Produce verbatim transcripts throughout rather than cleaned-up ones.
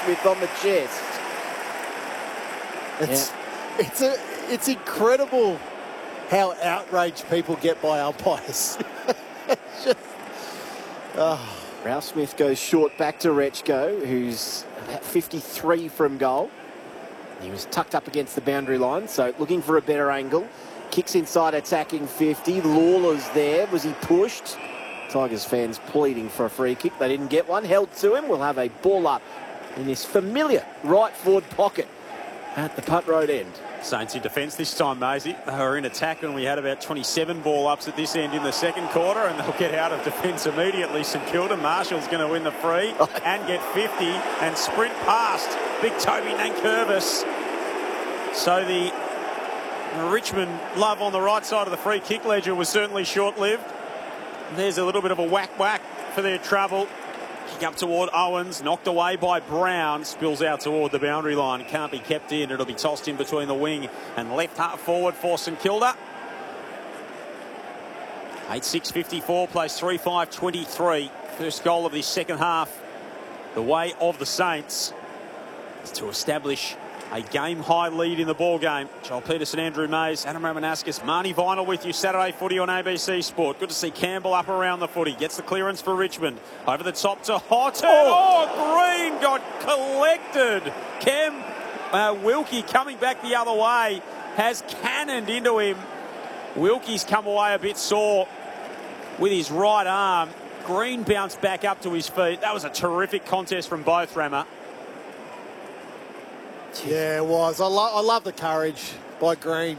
Smith on the chest. It's, yeah. it's, a, it's incredible how outraged people get by umpires. It's just, oh. Ralph Smith goes short back to Rechko, who's about fifty-three from goal. He was tucked up against the boundary line, so looking for a better angle. Kicks inside, attacking fifty. Lawler's there. Was he pushed? Tigers fans pleading for a free kick. They didn't get one. Held to him. We'll have a ball up in this familiar right forward pocket at the Putt Road end. Saints in defence this time, Maisie. They were in attack and we had about twenty-seven ball ups at this end in the second quarter, and they'll get out of defence immediately. St Kilda, Marshall's going to win the free and get fifty and sprint past big Toby Nankervis. So the Richmond love on the right side of the free kick ledger was certainly short-lived. There's a little bit of a whack-whack for their trouble. Kick up toward Owens, knocked away by Brown, spills out toward the boundary line, can't be kept in. It'll be tossed in between the wing and left half forward for St Kilda. eight six fifty-four plays three five twenty-three. First goal of this second half. The way of the Saints is to establish a game-high lead in the ball game. Joel Peterson, Andrew Mays, Adam Ramanauskas, Marnie Vinyl with you. Saturday footy on A B C Sport. Good to see Campbell up around the footy. Gets the clearance for Richmond. Over the top to Houghton. Oh, oh Green got collected. Cam uh, Wilkie coming back the other way has cannoned into him. Wilkie's come away a bit sore with his right arm. Green bounced back up to his feet. That was a terrific contest from both, Rammer. Yeah, it was. I, lo I love the courage by Green.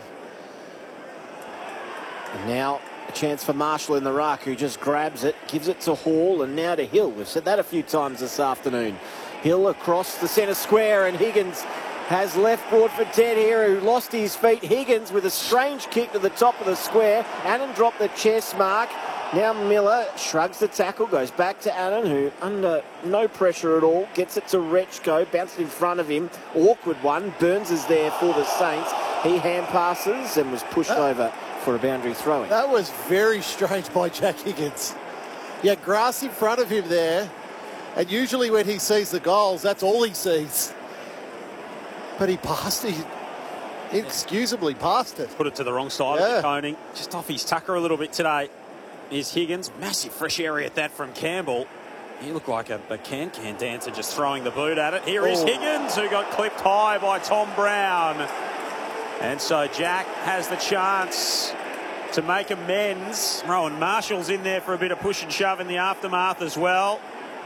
And now a chance for Marshall in the ruck, who just grabs it, gives it to Hall, and now to Hill. We've said that a few times this afternoon. Hill across the centre square, and Higgins has left Broadford Ted here, who lost his feet. Higgins with a strange kick to the top of the square. Annan dropped the chest mark. Now Miller shrugs the tackle, goes back to Annan, who under no pressure at all, gets it to Rechko, bounced in front of him. Awkward one. Burns is there for the Saints. He hand passes and was pushed that, over for a boundary throw-in. That was very strange by Jack Higgins. Yeah, grass in front of him there, and usually when he sees the goals, that's all he sees. But he passed it. Inexcusably passed it. Put it to the wrong side yeah. of the coning. Just off his tucker a little bit today. Is Higgins. Massive fresh area at that from Campbell. He looked like a, a can-can dancer just throwing the boot at it. Here oh. is Higgins, who got clipped high by Tom Brown. And so Jack has the chance to make amends. Rowan Marshall's in there for a bit of push and shove in the aftermath as well.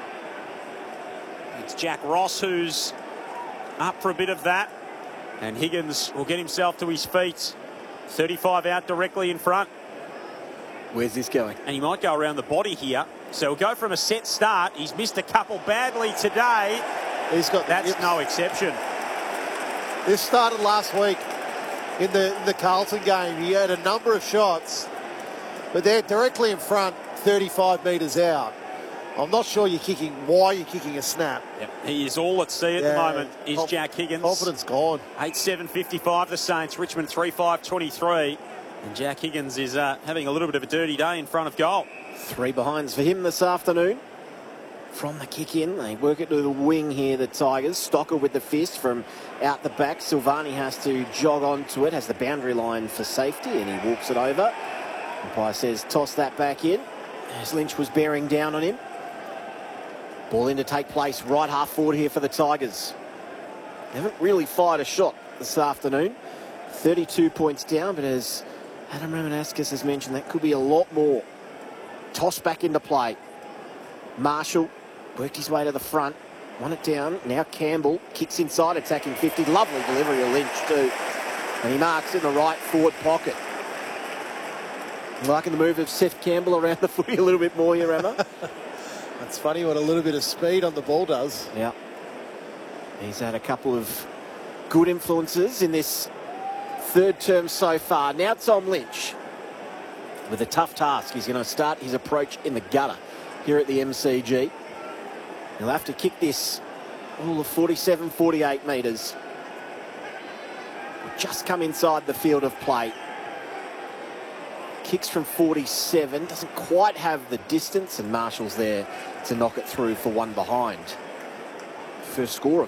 It's Jack Ross who's up for a bit of that. And Higgins will get himself to his feet. thirty-five out directly in front. Where's this going? And he might go around the body here. So he'll go from a set start. He's missed a couple badly today. He's got That's the, no exception. This started last week in the, in the Carlton game. He had a number of shots, but they're directly in front, thirty-five metres out. I'm not sure you're kicking, why you're kicking a snap. Yep. He is all at sea at yeah, the moment, is Jack Higgins. Confidence gone. eight seven fifty-five the Saints, Richmond three five twenty-three. And Jack Higgins is uh, having a little bit of a dirty day in front of goal. Three behinds for him this afternoon. From the kick in, they work it to the wing here, the Tigers. Stocker with the fist from out the back. Silvani has to jog onto it, has the boundary line for safety, and he walks it over. Umpire says toss that back in, as Lynch was bearing down on him. Ball in to take place right half forward here for the Tigers. They haven't really fired a shot this afternoon. thirty-two points down, but as Adam Ramanauskas has mentioned, that could be a lot more. Toss back into play. Marshall worked his way to the front. Won it down. Now Campbell kicks inside, attacking fifty. Lovely delivery of Lynch too. And he marks in the right forward pocket. Liking the move of Seth Campbell around the footy a little bit more here, Emma. It's funny what a little bit of speed on the ball does. Yeah. He's had a couple of good influences in this third term so far. Now Tom Lynch with a tough task. He's going to start his approach in the gutter here at the M C G. He'll have to kick this all of forty-seven, forty-eight metres. Just come inside the field of play. Kicks from forty-seven, doesn't quite have the distance, and Marshall's there to knock it through for one behind. First score of